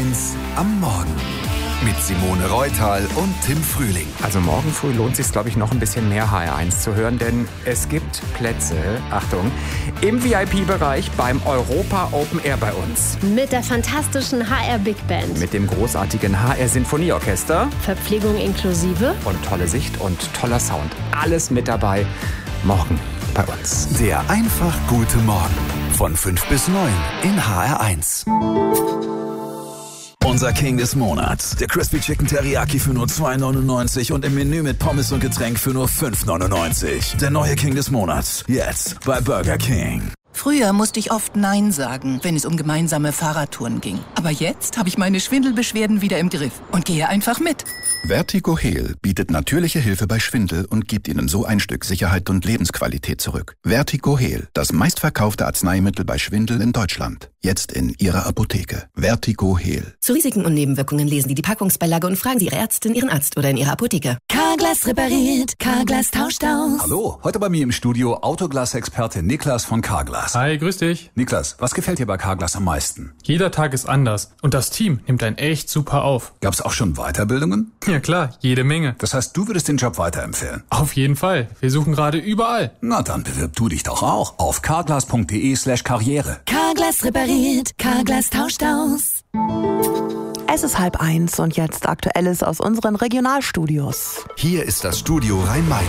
HR1 am Morgen. Mit Simone Reutal und Tim Frühling. Also morgen früh lohnt es sich, glaube ich, noch ein bisschen mehr HR1 zu hören, denn es gibt Plätze, Achtung, im VIP-Bereich beim Europa Open Air bei uns. Mit der fantastischen HR Big Band. Mit dem großartigen HR Sinfonieorchester. Verpflegung inklusive. Und tolle Sicht und toller Sound. Alles mit dabei. Morgen bei uns. Der einfach gute Morgen. Von 5 bis 9 in HR1. Unser King des Monats. Der Crispy Chicken Teriyaki für nur 2,99 und im Menü mit Pommes und Getränk für nur 5,99. Der neue King des Monats. Jetzt bei Burger King. Früher musste ich oft Nein sagen, wenn es um gemeinsame Fahrradtouren ging. Aber jetzt habe ich meine Schwindelbeschwerden wieder im Griff und gehe einfach mit. Vertigo Heal bietet natürliche Hilfe bei Schwindel und gibt Ihnen so ein Stück Sicherheit und Lebensqualität zurück. Vertigo Heal, das meistverkaufte Arzneimittel bei Schwindel in Deutschland. Jetzt in Ihrer Apotheke. Vertigo Heal. Zu Risiken und Nebenwirkungen lesen Sie die Packungsbeilage und fragen Sie Ihre Ärztin, Ihren Arzt oder in Ihrer Apotheke. Carglass repariert, Carglass tauscht aus. Hallo, heute bei mir im Studio Autoglas-Experte Niklas von Carglass. Hi, grüß dich. Niklas, was gefällt dir bei Carglass am meisten? Jeder Tag ist anders und das Team nimmt einen echt super auf. Gab's auch schon Weiterbildungen? Ja klar, jede Menge. Das heißt, du würdest den Job weiterempfehlen? Auf jeden Fall. Wir suchen gerade überall. Na dann bewirb du dich doch auch auf carglass.de/karriere. Carglass repariert, Carglass tauscht aus. Es ist 12:30 und jetzt Aktuelles aus unseren Regionalstudios. Hier ist das Studio Rhein-Main.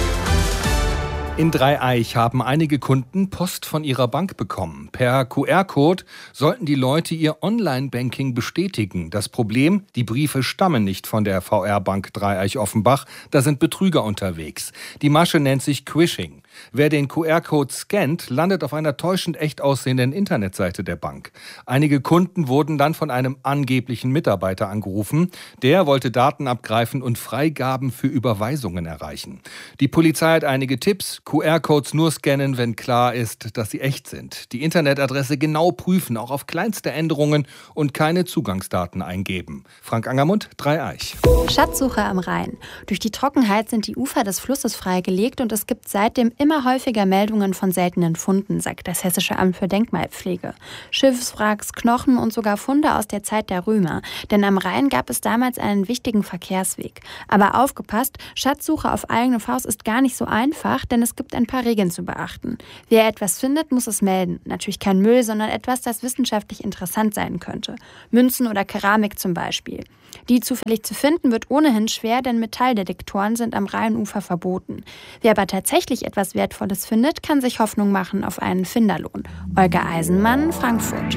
In Dreieich haben einige Kunden Post von ihrer Bank bekommen. Per QR-Code sollten die Leute ihr Online-Banking bestätigen. Das Problem, die Briefe stammen nicht von der VR-Bank Dreieich-Offenbach. Da sind Betrüger unterwegs. Die Masche nennt sich Quishing. Wer den QR-Code scannt, landet auf einer täuschend echt aussehenden Internetseite der Bank. Einige Kunden wurden dann von einem angeblichen Mitarbeiter angerufen. Der wollte Daten abgreifen und Freigaben für Überweisungen erreichen. Die Polizei hat einige Tipps. QR-Codes nur scannen, wenn klar ist, dass sie echt sind. Die Internetadresse genau prüfen, auch auf kleinste Änderungen und keine Zugangsdaten eingeben. Frank Angermund, Dreieich. Schatzsuche am Rhein. Durch die Trockenheit sind die Ufer des Flusses freigelegt und es gibt seitdem immer häufiger Meldungen von seltenen Funden, sagt das Hessische Amt für Denkmalpflege. Schiffswracks, Knochen und sogar Funde aus der Zeit der Römer. Denn am Rhein gab es damals einen wichtigen Verkehrsweg. Aber aufgepasst, Schatzsuche auf eigene Faust ist gar nicht so einfach, denn es gibt ein paar Regeln zu beachten. Wer etwas findet, muss es melden. Natürlich kein Müll, sondern etwas, das wissenschaftlich interessant sein könnte. Münzen oder Keramik zum Beispiel. Die zufällig zu finden wird ohnehin schwer, denn Metalldetektoren sind am Rheinufer verboten. Wer aber tatsächlich etwas Wertvolles findet, kann sich Hoffnung machen auf einen Finderlohn. Olga Eisenmann, Frankfurt.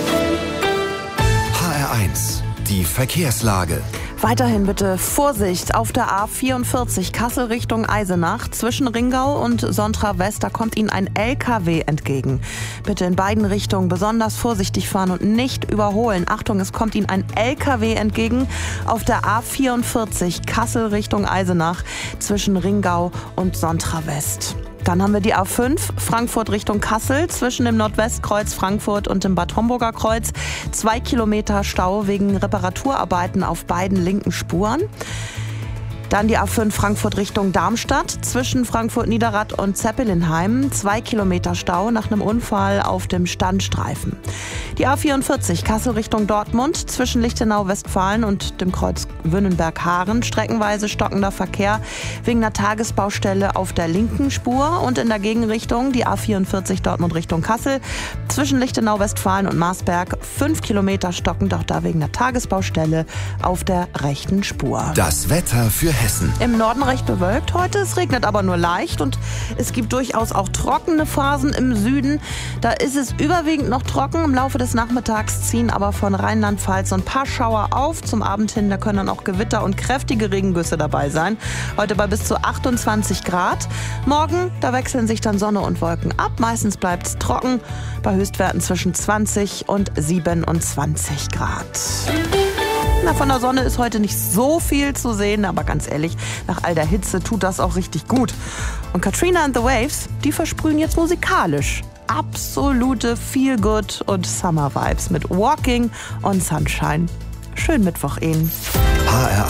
HR1, die Verkehrslage. Weiterhin bitte Vorsicht auf der A44 Kassel Richtung Eisenach. Zwischen Ringau und Sontra West, da kommt Ihnen ein LKW entgegen. Bitte in beiden Richtungen besonders vorsichtig fahren und nicht überholen. Achtung, es kommt Ihnen ein LKW entgegen auf der A44 Kassel Richtung Eisenach zwischen Ringau und Sontra West. Dann haben wir die A5 Frankfurt Richtung Kassel zwischen dem Nordwestkreuz Frankfurt und dem Bad Homburger Kreuz. 2 Kilometer Stau wegen Reparaturarbeiten auf beiden linken Spuren. Dann die A5 Frankfurt Richtung Darmstadt zwischen Frankfurt-Niederrad und Zeppelinheim. 2 Kilometer Stau nach einem Unfall auf dem Standstreifen. Die A44 Kassel Richtung Dortmund zwischen Lichtenau-Westfalen und dem Kreuz Wünnenberg-Haaren. Streckenweise stockender Verkehr wegen einer Tagesbaustelle auf der linken Spur. Und in der Gegenrichtung die A44 Dortmund Richtung Kassel zwischen Lichtenau-Westfalen und Marsberg. 5 Kilometer stockend, auch da wegen einer Tagesbaustelle auf der rechten Spur. Das Wetter für Hessen. Im Norden recht bewölkt heute, es regnet aber nur leicht und es gibt durchaus auch trockene Phasen im Süden. Da ist es überwiegend noch trocken. Im Laufe des Nachmittags ziehen aber von Rheinland-Pfalz so ein paar Schauer auf. Zum Abend hin, da können dann auch Gewitter und kräftige Regengüsse dabei sein. Heute bei bis zu 28 Grad. Morgen, da wechseln sich dann Sonne und Wolken ab. Meistens bleibt es trocken, bei Höchstwerten zwischen 20 und 27 Grad. Na, von der Sonne ist heute nicht so viel zu sehen, aber ganz ehrlich, nach all der Hitze tut das auch richtig gut. Und Katrina and the Waves, die versprühen jetzt musikalisch absolute Feel-Good und Summer-Vibes mit Walking on Sunshine. Schönen Mittwoch Ihnen.